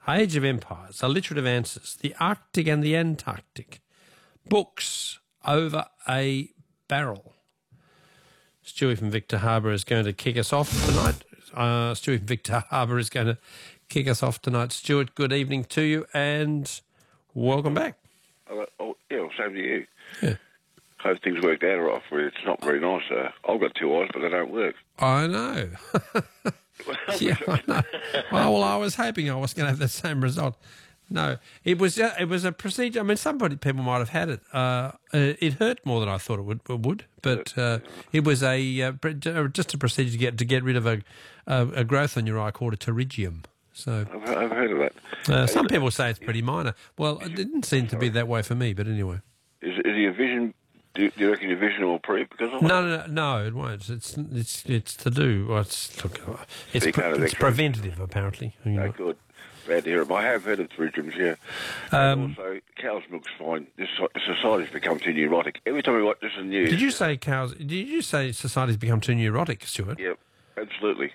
Age of Empires, alliterative answers, the Arctic and the Antarctic, books over a barrel. Stewie from Victor Harbour is going to kick us off tonight. Stewie from Victor Harbour is going to kick us off tonight. Stuart, good evening to you and welcome back. Same to you. Yeah. Hope things worked out right for you. It's not very nice. I've got two eyes, but they don't work. I know. Yeah, I know. Well, I was hoping I was going to have the same result. No, it was a procedure. I mean, people might have had it. It hurt more than I thought it would, but it was just a procedure to get rid of a growth on your eye called a pterygium. So I've heard of that. Some people say it's pretty minor. Well, it didn't seem to be that way for me, but anyway. Is your vision? Do you reckon your vision will improve because of it? No, it won't. It's to do. Well, it's preventative, apparently. No, good. Glad to hear it. I have heard of pterygiums, yeah. And also, cow's milk's fine. This society's become too neurotic. Every time we watch this in the news... Did you say society's become too neurotic, Stuart? Yep, absolutely.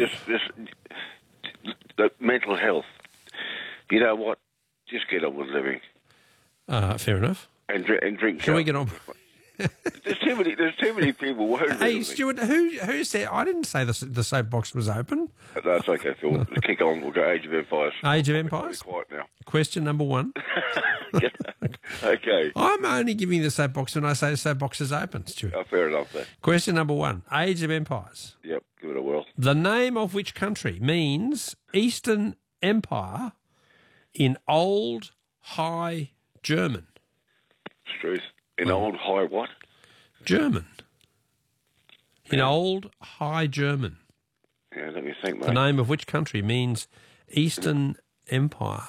The mental health. You know what? Just get on with living. Fair enough. And drink. Can we get on? There's too many people worried. Hey, Stuart, who said? I didn't say the soapbox was open. That's okay, Phil. Let's kick on. We'll go Age of Empires. Age of Empires. Quiet now. Question number 1. Okay. I'm only giving the soapbox when I say the soapbox is open, Stuart. Oh, fair enough, then. Question number 1. Age of Empires. Yep, give it a whirl. The name of which country means Eastern Empire in Old High German? It's truth. In Old High what? German. In Old High German. Yeah, let me think, mate. The name of which country means Eastern Empire?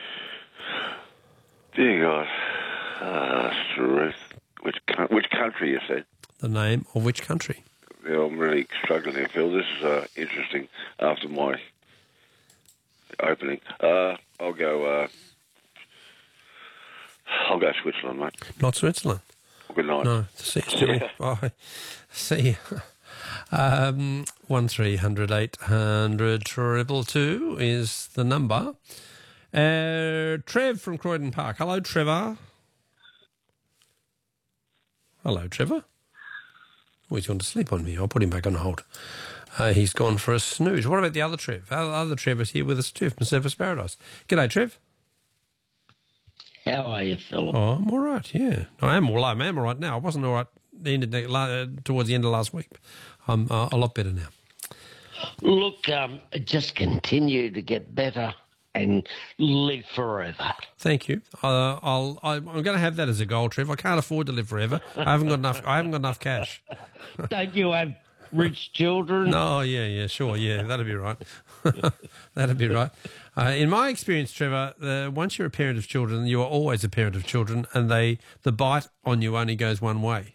Dear God. Truth. Which country, you said? The name of which country? Yeah, I'm really struggling here, Phil. This is interesting after my opening. I'll go Switzerland, mate. Not Switzerland. Good night. No, see you, Stuart. Bye. See you. 1300 800 222 is the number. Trev from Croydon Park. Hello, Trevor. Hello, Trevor. Oh, he's gone to sleep on me. I'll put him back on hold. He's gone for a snooze. What about the other Trev? Other Trev is here with us too from Surface Paradise. G'day, Trev. How are you, Philip? Oh, I'm all right, yeah. I am all right now. I wasn't all right towards the end of last week. I'm a lot better now. Look, just continue to get better and live forever. Thank you. I'm going to have that as a goal, Trev. I can't afford to live forever. I haven't got enough cash. Don't you have rich children? No, yeah, sure, yeah, that'd be right. That'd be right. In my experience, Trevor, once you're a parent of children, you are always a parent of children, and the bite on you only goes one way.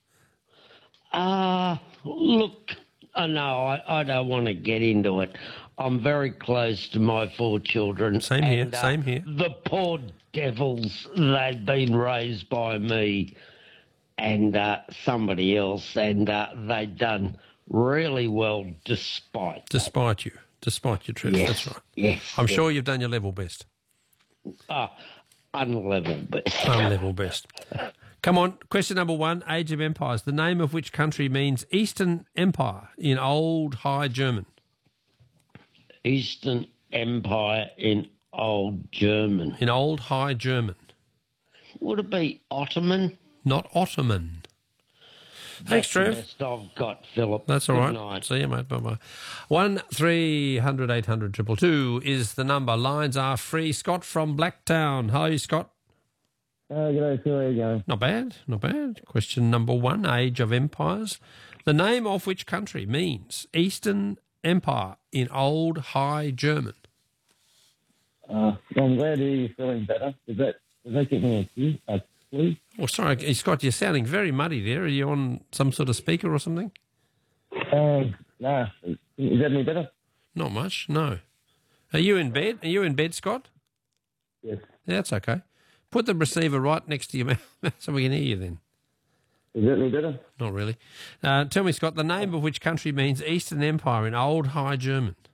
Look, no, I don't want to get into it. I'm very close to my 4 children. Same here. The poor devils, they've been raised by me and somebody else, and they've done really well despite you. Despite you, Trev. Yes, that's right. Yes. I'm sure you've done your level best. Unlevel best. Unlevel best. Come on, question number 1, Age of Empires. The name of which country means Eastern Empire in Old High German? Eastern Empire in Old German. In Old High German. Would it be Ottoman? Not Ottoman. Thanks, Trev. That's the best I've got, Philip. That's all right. Good night. See you, mate. Bye-bye. 1300 800 222 is the number. Lines are free. Scott from Blacktown. Hi, Scott. G'day, Phil. How you going? Not bad. Question number 1, Age of Empires. The name of which country means Eastern Empire in Old High German? I'm glad to hear you're feeling better. Does that give me a clue? Oh, sorry, Scott, you're sounding very muddy there. Are you on some sort of speaker or something? No. Is that any better? Not much, no. Are you in bed? Scott? Yes. Yeah, that's okay. Put the receiver right next to your mouth so we can hear you then. Is that any better? Not really. Tell me, Scott, the name of which country means Eastern Empire in Old High German?